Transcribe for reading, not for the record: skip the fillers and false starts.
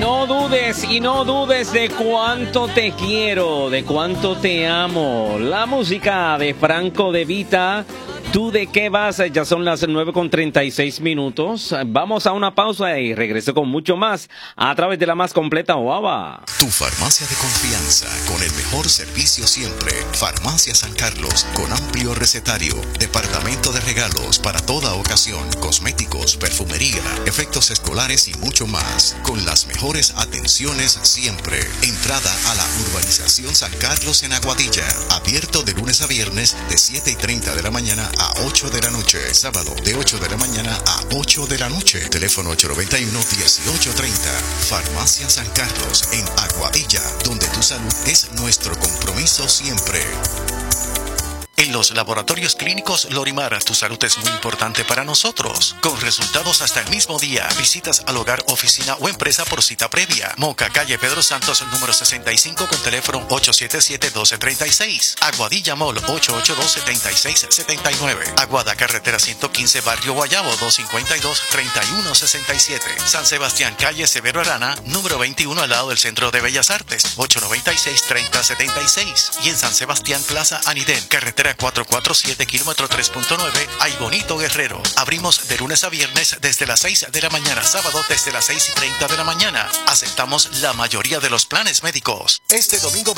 y no dudes de cuánto te quiero, de cuánto te amo. La música de Franco De Vita. ¿Tú de qué vas? Ya son las 9:36. Vamos a una pausa y regreso con mucho más a través de la más completa Guava. Tu farmacia de confianza con el mejor servicio siempre. Farmacia San Carlos con amplio recetario, departamento de regalos para toda ocasión, cosméticos, perfumería, efectos escolares y mucho más. Con las mejores atenciones siempre. Entrada a la urbanización San Carlos en Aguadilla. Abierto de lunes a viernes de 7:30 de la mañana a 8 de la noche. Sábado de 8 de la mañana a 8 de la noche. Teléfono 891-1830. Farmacia San Carlos en Aguadilla, donde tu salud es nuestro compromiso siempre. En los laboratorios clínicos Lorimar, tu salud es muy importante para nosotros. Con resultados hasta el mismo día. Visitas al hogar, oficina o empresa por cita previa. Moca, calle Pedro Santos, número 65, con teléfono 877-1236. Aguadilla Mall, 882-7679. Aguada, carretera 115, Barrio Guayabo, 252-3167. San Sebastián, calle Severo Arana, número 21, al lado del Centro de Bellas Artes, 896-3076. Y en San Sebastián, Plaza Anidén, carretera 447, kilómetro 3.9, Ay Bonito Guerrero. Abrimos de lunes a viernes desde las 6 de la mañana, sábado desde las 6:30 de la mañana. Aceptamos la mayoría de los planes médicos. Este domingo